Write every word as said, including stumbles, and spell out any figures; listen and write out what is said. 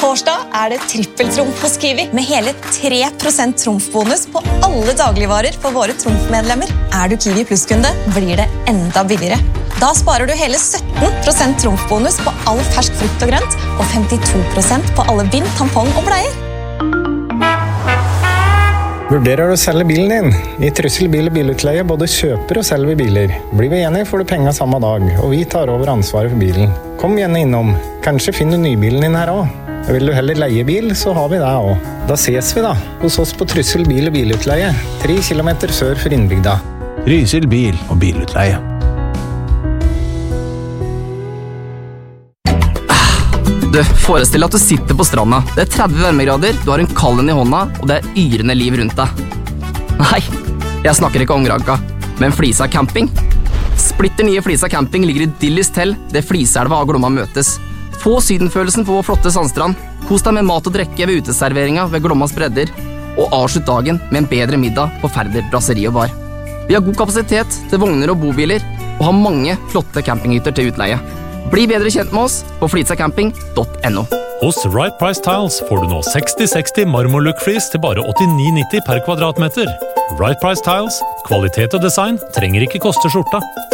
torsdag er det trippeltrumf hos Kiwi med hele tre prosent trumfbonus på alle dagligvarer for våre trumfmedlemmer. Er du Kiwi Plus-kunde, blir det enda billigere. Da sparer du hele sytten prosent trumfbonus på all fersk frukt og grønt og femtito prosent på alle bind, tampong og bleier. Vurderer du å selge bilen din? I Trysil bil- og bilutleie både kjøper og selger vi biler. Blir vi enige får du penger samme dag, og vi tar over ansvaret for bilen. Kom gjerne innom. Kanskje finner du nybilen din her også. Vil du heller leie bil, så har vi det også. Da ses vi da, hos oss på Trysil bil- og bilutleie, tre kilometer sør for innbygda. Trysil bil- og bilutleie. Du, forestill deg at du sitter på stranda. Det er tretti varmegrader, du har en kallen i hånda, og det er yrende liv rundt deg. Nei, jeg snakker ikke om Granka, men Flisa camping. Splitter nye Flisa camping ligger idyllisk til, det Fliselva og Glomma møtes. Få sydenfølelsen på vår flotte sandstrand. Kos deg med mat og drikke ved uteserveringa ved Glommas bredder, og avslutt dagen med en bedre middag på Færder Brasseri og Bar. Vi har god kapasitet til vogner og bobiler, og har mange flotte campinghytter til utleie. Bli bedre kjent med oss på flitsacamping punktum no. Hos Right Price Tiles får du nå seksti seksti marmorlook-flis til bare åttini nitti per kvadratmeter. Right Price Tiles, kvalitet og design trenger ikke koste skjorta.